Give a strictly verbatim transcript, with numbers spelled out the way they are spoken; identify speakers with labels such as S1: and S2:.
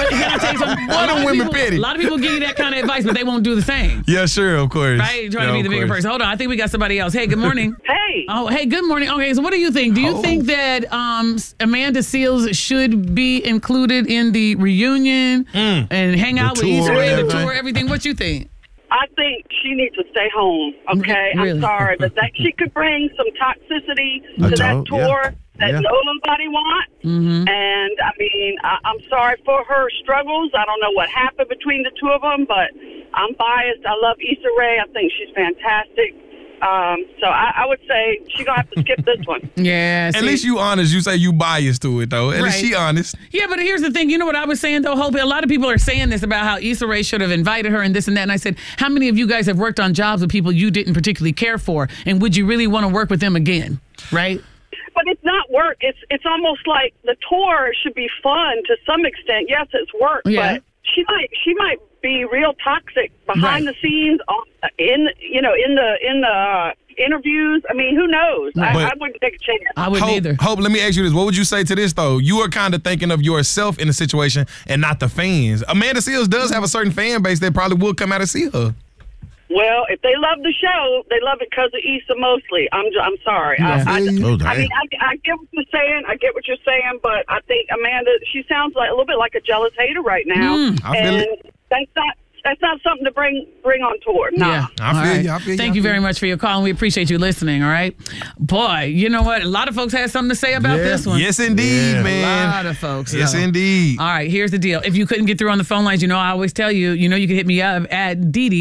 S1: can I tell you something?
S2: Why them women
S1: people,
S2: petty?
S1: A lot of people give you that kind of advice, but they won't do the same.
S2: Yeah, sure, of course.
S1: Right? Trying
S2: yeah,
S1: to be the bigger
S2: course.
S1: person. Hold on, I think we got somebody else. Hey, good morning.
S3: Hey.
S1: Oh, hey, good morning. Okay, so what do you think? Do you
S2: Oh.
S1: think that um, Amanda Seales should be included in the reunion
S2: Mm.
S1: and hang out with
S2: tour
S1: Issa
S2: and
S1: Rae, the
S2: everything?
S1: tour, everything? What you think?
S3: I think she needs to stay home, okay?
S1: Really?
S3: I'm sorry, but that she could bring some toxicity
S2: I
S3: to that
S2: know,
S3: tour
S2: yeah.
S3: that
S2: Yeah.
S3: nobody wants.
S1: Mm-hmm.
S3: And, I mean, I, I'm sorry for her struggles. I don't know what happened between the two of them, but I'm biased. I love Issa Rae. I think she's fantastic. Um, so I, I would say she's going to have to skip this one.
S1: Yeah.
S2: At
S1: see-
S2: least you honest. You say you biased to it, though. At least
S1: Right.
S2: she honest.
S1: Yeah, but here's the thing. You know what I was saying, though, Hope? A lot of people are saying this about how Issa Rae should have invited her and this and that. And I said, how many of you guys have worked on jobs with people you didn't particularly care for? And would you really want to work with them again? Right?
S3: But it's not work. It's it's almost like the tour should be fun to some extent. Yes, it's work,
S1: Yeah.
S3: but she might she might be real toxic behind
S1: Right.
S3: the scenes, on, in you know in the in the uh, interviews. I mean, who knows? I,
S2: But-
S3: I wouldn't take a chance.
S1: I wouldn't
S2: Hope,
S1: either.
S2: Hope, let me ask you this. What would you say to this, though? You are kind of thinking of yourself in the situation and not the fans. Amanda Seales does have a certain fan base that probably will come out and see her.
S3: Well, if they love the show, they love it because of Issa mostly. I'm j- I'm sorry.
S1: Yeah.
S3: I, I,
S2: Oh,
S3: I mean,
S2: damn.
S3: I, I get what you're saying. I get what you're saying, but I think Amanda, she sounds like a little bit like a jealous hater right now,
S2: Mm, I feel
S3: and
S2: it.
S3: that's not that's not something to bring bring on tour. No.
S1: Yeah.
S2: I
S1: All
S2: feel
S1: right.
S2: you, I feel you,
S1: Thank
S2: I
S1: you
S2: feel
S1: very
S2: you.
S1: much for your call, and we appreciate you listening, all right? Boy, you know what? A lot of folks had something to say about
S2: Yeah.
S1: this one.
S2: Yes, indeed,
S1: A
S2: man.
S1: lot of folks.
S2: Yes,
S1: so.
S2: indeed.
S1: All right, here's the deal. If you couldn't get through on the phone lines, you know I always tell you, you know you can hit me up at Dee Dee